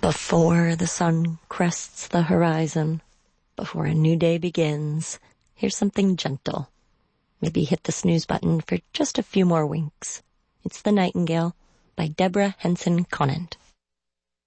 Before the sun crests the horizon, before a new day begins, here's something gentle. Maybe hit the snooze button for just a few more winks. It's The Nightingale by Deborah Henson Conant.